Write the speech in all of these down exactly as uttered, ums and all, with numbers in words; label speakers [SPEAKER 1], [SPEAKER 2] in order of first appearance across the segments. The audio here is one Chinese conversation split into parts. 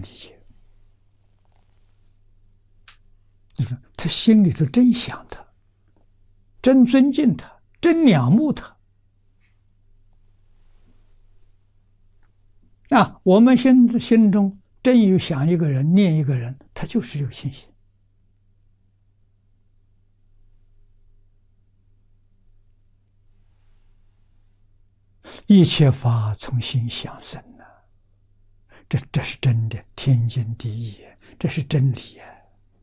[SPEAKER 1] 理解。就是他心里头真想他，真尊敬他，真仰慕他。啊，我们心心中真有想一个人、念一个人，他就是有信心。一切法从心想生呐、啊，这这是真的，天经地义，这是真理呀！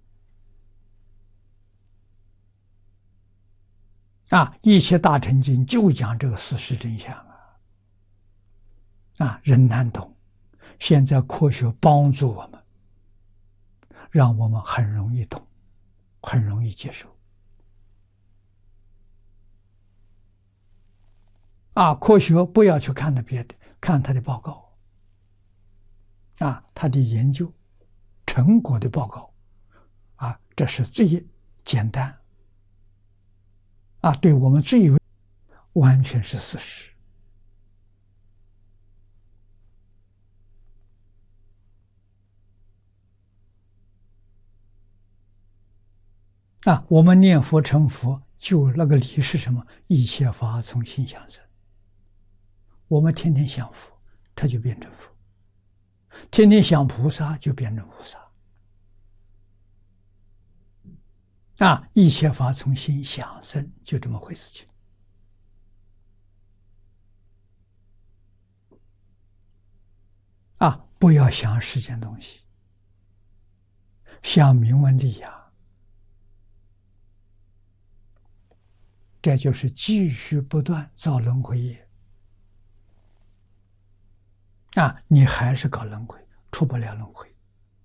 [SPEAKER 1] 啊，一切大乘经就讲这个事实真相啊！啊，人难懂，现在科学帮助我们，让我们很容易懂，很容易接受。啊，科学不要去看他别的，看他的报告，啊，他的研究成果的报告，啊，这是最简单，啊，对我们最有，完全是事实。啊，我们念佛成佛，就那个理是什么？一切法从心想生。我们天天想佛，他就变成佛；天天想菩萨，就变成菩萨。啊，一切法从心想生，就这么回事情。啊，不要想世间东西，想名闻利养。这就是继续不断造轮回业。啊，你还是搞轮回，出不了轮回。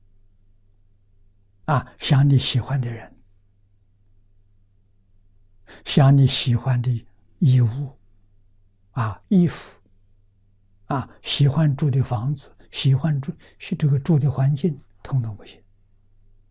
[SPEAKER 1] 啊，想你喜欢的人，想你喜欢的衣物，啊，衣服，啊，喜欢住的房子，喜欢住这个住的环境，统统不行。